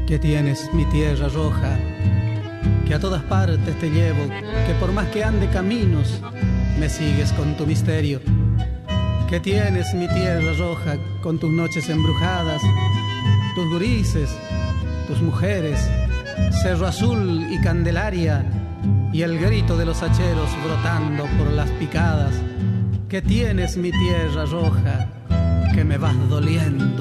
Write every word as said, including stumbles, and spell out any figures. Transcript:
que tienes mi tierra roja, que a todas partes te llevo, que por más que ande caminos, me sigues con tu misterio. Que tienes mi tierra roja, con tus noches embrujadas, tus gurises, tus mujeres, Cerro Azul y Candelaria, y el grito de los hacheros brotando por las picadas. Que tienes mi tierra roja, que me vas doliendo.